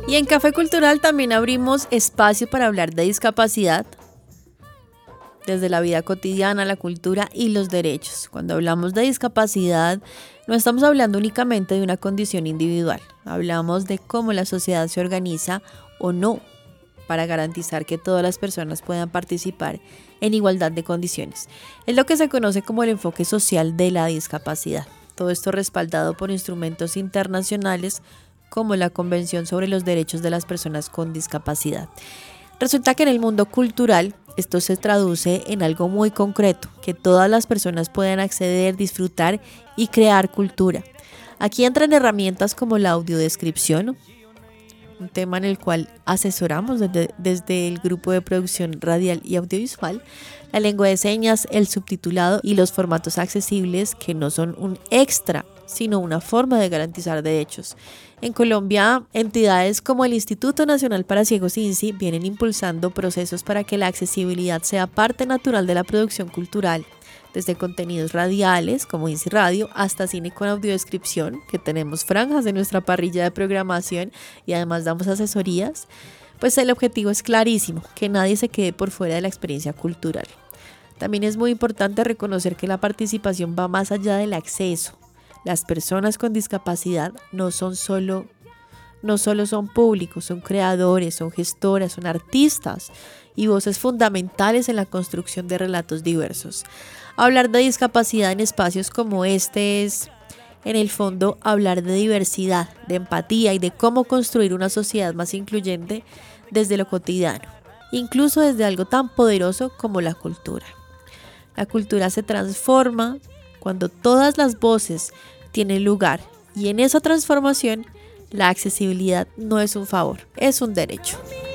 Y en Café Cultural también abrimos espacio para hablar de discapacidad, desde la vida cotidiana, la cultura y los derechos. Cuando hablamos de discapacidad, no estamos hablando únicamente de una condición individual. Hablamos de cómo la sociedad se organiza o no para garantizar que todas las personas puedan participar en igualdad de condiciones. Es lo que se conoce como el enfoque social de la discapacidad. Todo esto respaldado por instrumentos internacionales como la Convención sobre los Derechos de las Personas con Discapacidad. Resulta que en el mundo cultural esto se traduce en algo muy concreto, que todas las personas puedan acceder, disfrutar y crear cultura. Aquí entran herramientas como la audiodescripción, un tema en el cual asesoramos desde el grupo de producción radial y audiovisual, la lengua de señas, el subtitulado y los formatos accesibles que no son un extra, sino una forma de garantizar derechos. En Colombia, entidades como el Instituto Nacional para Ciegos INCI vienen impulsando procesos para que la accesibilidad sea parte natural de la producción cultural, desde contenidos radiales como INCI Radio hasta cine con audiodescripción, que tenemos franjas de nuestra parrilla de programación y además damos asesorías. Pues el objetivo es clarísimo, que nadie se quede por fuera de la experiencia cultural. También es muy importante reconocer que la participación va más allá del acceso. Las personas con discapacidad no solo son públicos, son creadores, son gestoras, son artistas y voces fundamentales en la construcción de relatos diversos. Hablar de discapacidad en espacios como este es, en el fondo, hablar de diversidad, de empatía y de cómo construir una sociedad más incluyente desde lo cotidiano, incluso desde algo tan poderoso como la cultura. La cultura se transforma cuando todas las voces tienen lugar y en esa transformación la accesibilidad no es un favor, es un derecho.